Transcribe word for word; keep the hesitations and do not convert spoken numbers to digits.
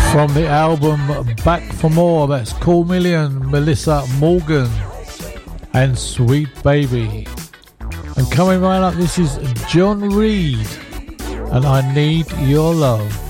From the album Back for More, that's Cool Million, Melissa Morgan and Sweet Baby. And coming right up, this is John Reed and I Need Your Love.